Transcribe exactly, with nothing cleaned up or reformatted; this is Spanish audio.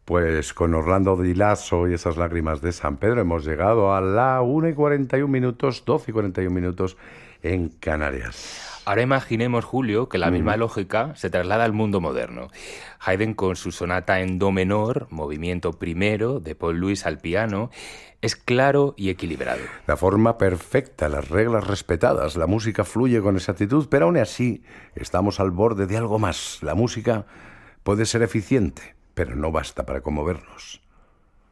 Pues con Orlando Di Lasso y esas lágrimas de San Pedro hemos llegado a la una y cuarenta y un minutos, doce y cuarenta y un minutos en Canarias. Ahora imaginemos, Julio, que la misma Mm. lógica se traslada al mundo moderno. Haydn con su sonata en do menor, movimiento primero, de Paul Louis al piano, es claro y equilibrado. La forma perfecta, las reglas respetadas, la música fluye con exactitud, pero aún así estamos al borde de algo más. La música puede ser eficiente, pero no basta para conmovernos.